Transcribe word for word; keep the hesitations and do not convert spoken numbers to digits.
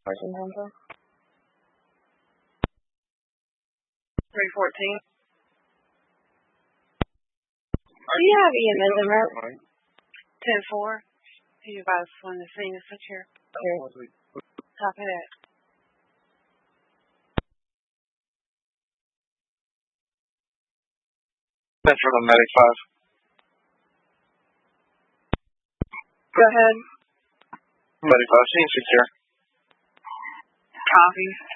Person number. three fourteen. Do you have E M S number? ten four. You guys want to see the picture? Here. Copy that. That's from the Medic five. Go ahead. Medic five, scene secure. Copy.